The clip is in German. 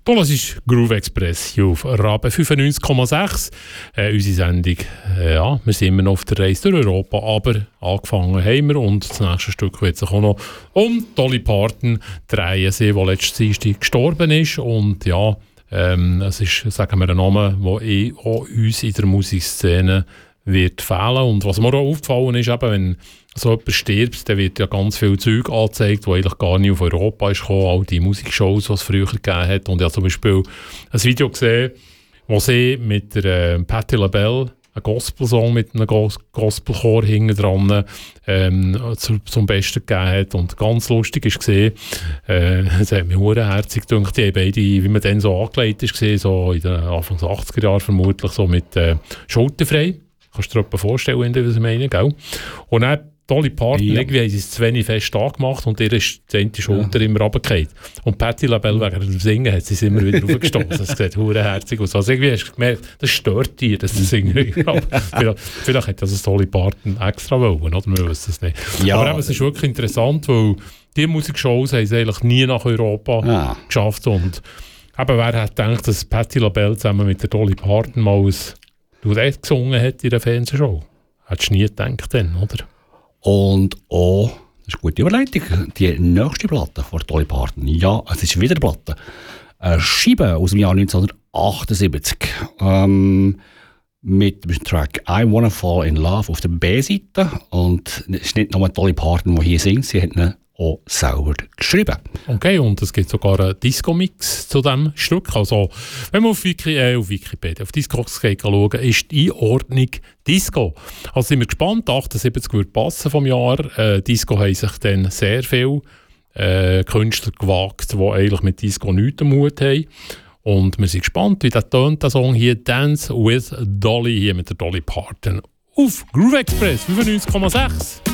Du hörst Groove Express hier auf Rabe 95,6. Unsere Sendung, wir sind immer noch auf der Reise durch Europa, aber angefangen haben wir und das nächste Stück wird sich auch noch um Dolly Parton drehen, die letztes Dienstag gestorben ist. Und ja, es ist, sagen wir, ein Name, der auch uns in der Musikszene wird fehlen. Und was mir auch aufgefallen ist, eben, wenn so jemand stirbt, dann wird ja ganz viel Zeug angezeigt, das eigentlich gar nicht auf Europa ist gekommen, all die Musikshows, die es früher gegeben hat. Und ich habe zum Beispiel ein Video gesehen, wo sie mit der Patti LaBelle einen Gospel-Song mit einem Gospelchor hinten dran zum Besten gegeben hat. Und ganz lustig ist gesehen, es hat mich verdammt gedacht, die haben beide, wie man dann so angelegt ist, gesehen, so in den Anfang 80er Jahren vermutlich, so mit schulterfrei. Kannst du dir etwas vorstellen, was ich meine, gell? Und dann Dolly Parton, irgendwie haben sie es zu wenig fest angemacht und ihr ist die eine Schulter immer runtergefallen. Und Patti LaBelle wegen dem Singen hat sie es immer wieder aufgestoßen. Das sieht verdammt aus. Also irgendwie hast du gemerkt, das stört dich, dass das Singen. Vielleicht hat das Dolly Parton extra wollen, oder? Wir wissen es nicht. Ja. Aber eben, es ist wirklich interessant, weil die Musikshows haben es eigentlich nie nach Europa geschafft. Und eben, wer hat gedacht, dass Patti LaBelle zusammen mit der Dolly Parton mal ein Duett gesungen hat in der Fernsehshow? Hättest du nie gedacht dann, oder? Und auch, das ist eine gute Überleitung, die nächste Platte von Dolly Parton. Ja, es ist wieder eine Platte. Eine Scheibe aus dem Jahr 1978. Mit dem Track I Wanna Fall in Love auf der B-Seite. Und es ist nicht nur Dolly Parton, die hier singt, sie hat ihn auch selber geschrieben. Okay, und es gibt sogar einen Disco-Mix zu diesem Stück. Also, wenn man auf Wikipedia, auf Discogs schauen, ist die Einordnung Disco. Also sind wir gespannt, 78 würde passen vom Jahr. Disco haben sich dann sehr viele Künstler gewagt, die eigentlich mit Disco nichts am Hut haben. Und wir sind gespannt, wie der tönt, der Song hier, Dance with Dolly, hier mit der Dolly Parton auf Groove Express 95,6.